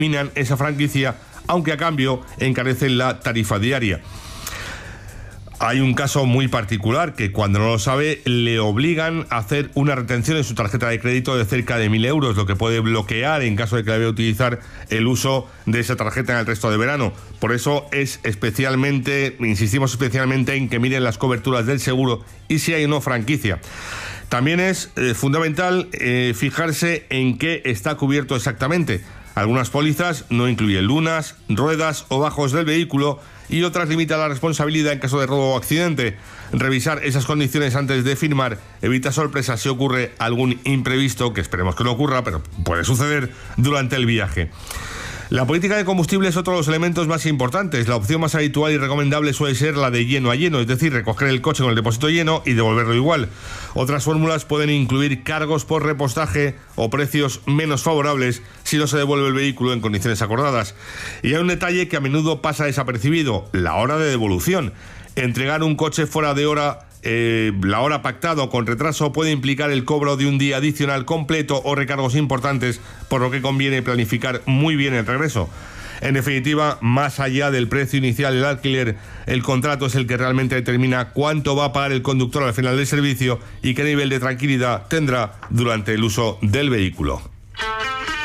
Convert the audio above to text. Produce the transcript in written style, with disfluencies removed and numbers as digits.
eliminan esa franquicia, aunque a cambio encarecen la tarifa diaria. Hay un caso muy particular que, cuando no lo sabe, le obligan a hacer una retención en su tarjeta de crédito de cerca de 1.000 euros, lo que puede bloquear en caso de que deba utilizar el uso de esa tarjeta en el resto de verano. Por eso insistimos especialmente en que miren las coberturas del seguro y si hay o no franquicia. También es fundamental fijarse en qué está cubierto exactamente. Algunas pólizas no incluyen lunas, ruedas o bajos del vehículo, y otras limitan la responsabilidad en caso de robo o accidente. Revisar esas condiciones antes de firmar evita sorpresas si ocurre algún imprevisto, que esperemos que no ocurra, pero puede suceder durante el viaje. La política de combustible es otro de los elementos más importantes. La opción más habitual y recomendable suele ser la de lleno a lleno, es decir, recoger el coche con el depósito lleno y devolverlo igual. Otras fórmulas pueden incluir cargos por repostaje o precios menos favorables si no se devuelve el vehículo en condiciones acordadas. Y hay un detalle que a menudo pasa desapercibido: la hora de devolución. Entregar un coche fuera de hora, la hora pactada con retraso, puede implicar el cobro de un día adicional completo o recargos importantes, por lo que conviene planificar muy bien el regreso. En definitiva, más allá del precio inicial del alquiler, el contrato es el que realmente determina cuánto va a pagar el conductor al final del servicio y qué nivel de tranquilidad tendrá durante el uso del vehículo.